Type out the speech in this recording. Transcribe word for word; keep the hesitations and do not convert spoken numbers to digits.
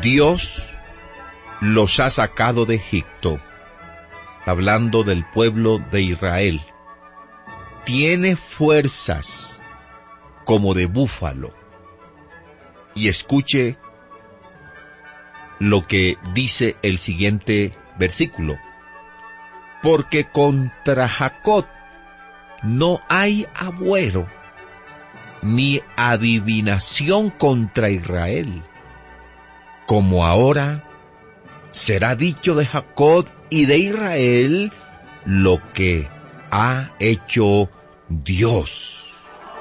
Dios los ha sacado de Egipto, hablando del pueblo de Israel. Tiene fuerzas como de búfalo. Y escuche lo que dice el siguiente versículo. Porque contra Jacob no hay agüero, ni adivinación contra Israel. Como ahora será dicho de Jacob y de Israel lo que ha hecho Dios.